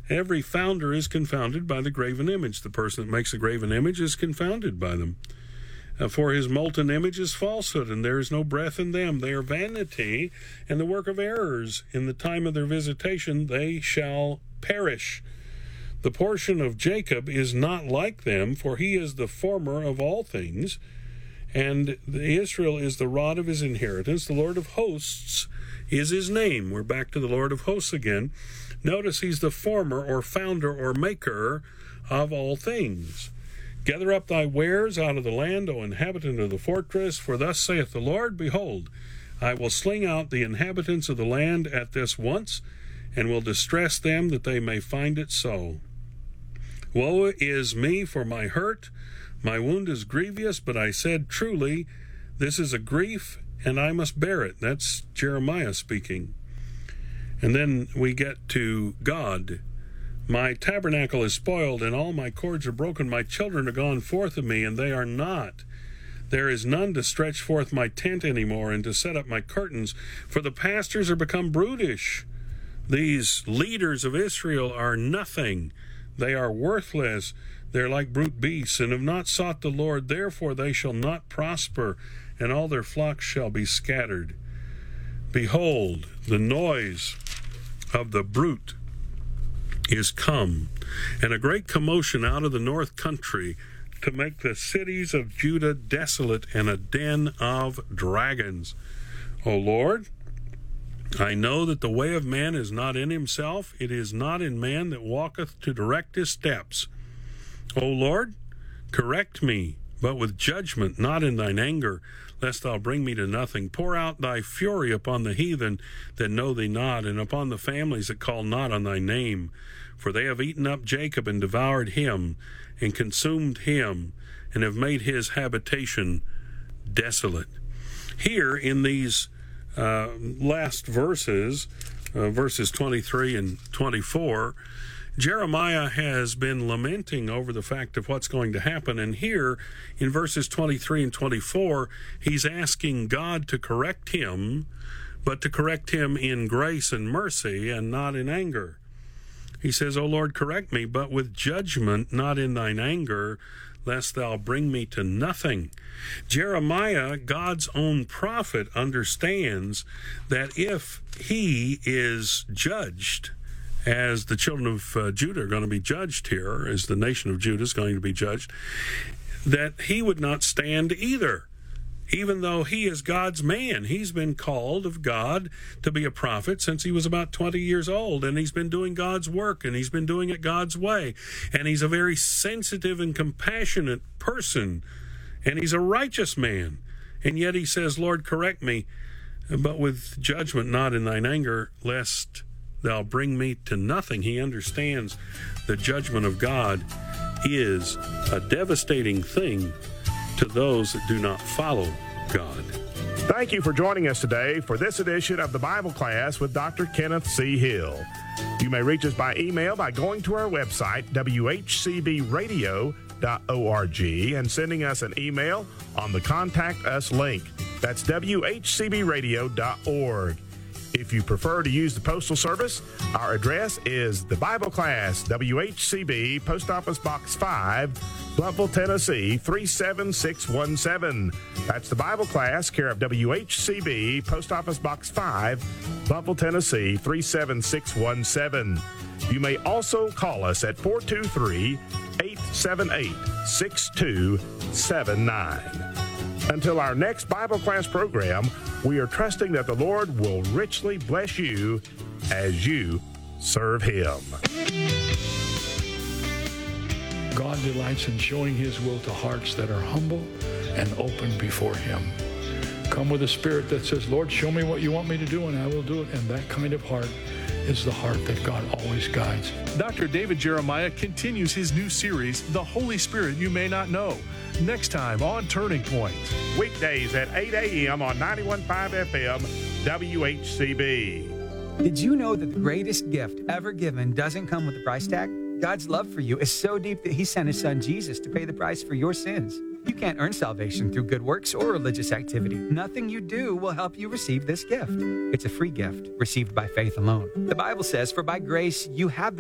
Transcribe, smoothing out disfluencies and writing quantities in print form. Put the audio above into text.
Every founder is confounded by the graven image. The person that makes a graven image is confounded by them. For his molten image is falsehood, and there is no breath in them. They are vanity and the work of errors. In the time of their visitation they shall perish. The portion of Jacob is not like them, for he is the former of all things, and Israel is the rod of his inheritance. The Lord of hosts is his name. We're back to the Lord of hosts again. Notice he's the former or founder or maker of all things. Gather up thy wares out of the land, O inhabitant of the fortress, for thus saith the Lord, Behold, I will sling out the inhabitants of the land at this once, and will distress them that they may find it so. Woe is me for my hurt, my wound is grievous, but I said, Truly, this is a grief, and I must bear it. That's Jeremiah speaking. And then we get to God. My tabernacle is spoiled, and all my cords are broken. My children are gone forth of me, and they are not. There is none to stretch forth my tent any more, and to set up my curtains, for the pastors are become brutish. These leaders of Israel are nothing. They are worthless. They are like brute beasts, and have not sought the Lord. Therefore they shall not prosper, and all their flocks shall be scattered. Behold, the noise of the brute is come, and a great commotion out of the north country, to make the cities of Judah desolate, and a den of dragons. O Lord, I know that the way of man is not in himself. It is not in man that walketh to direct his steps. O Lord, correct me, but with judgment, not in thine anger, lest thou bring me to nothing. Pour out thy fury upon the heathen that know thee not, and upon the families that call not on thy name. For they have eaten up Jacob, and devoured him, and consumed him, and have made his habitation desolate. Here in these last verses, verses 23 and 24, Jeremiah has been lamenting over the fact of what's going to happen. And here in verses 23 and 24, he's asking God to correct him, but to correct him in grace and mercy and not in anger. He says, O Lord, correct me, but with judgment, not in thine anger, lest thou bring me to nothing. Jeremiah, God's own prophet, understands that if he is judged, as the children of Judah are going to be judged here, as the nation of Judah is going to be judged, that he would not stand either. Even though he is God's man, he's been called of God to be a prophet since he was about 20 years old, and he's been doing God's work, and he's been doing it God's way, and he's a very sensitive and compassionate person, and he's a righteous man, and yet he says, Lord, correct me, but with judgment, not in thine anger, lest thou bring me to nothing. He understands the judgment of God is a devastating thing to those that do not follow God. Thank you for joining us today for this edition of the Bible Class with Dr. Kenneth C. Hill. You may reach us by email by going to our website, whcbradio.org, and sending us an email on the Contact Us link. That's whcbradio.org. If you prefer to use the postal service, our address is the Bible Class, WHCB, Post Office Box 5, Blountville, Tennessee, 37617. That's the Bible Class, care of WHCB, Post Office Box 5, Blountville, Tennessee, 37617. You may also call us at 423-878-6279. Until our next Bible Class program, we are trusting that the Lord will richly bless you as you serve Him. God delights in showing His will to hearts that are humble and open before Him. Come with a spirit that says, Lord, show me what you want me to do, and I will do it. And that kind of heart is the heart that God always guides. Dr. David Jeremiah continues his new series, The Holy Spirit You May Not Know, next time on Turning Point. Weekdays at 8 a.m. on 91.5 FM, WHCB. Did you know that the greatest gift ever given doesn't come with a price tag? God's love for you is so deep that He sent His Son Jesus to pay the price for your sins. You can't earn salvation through good works or religious activity. Nothing you do will help you receive this gift. It's a free gift received by faith alone. The Bible says, for by grace you have been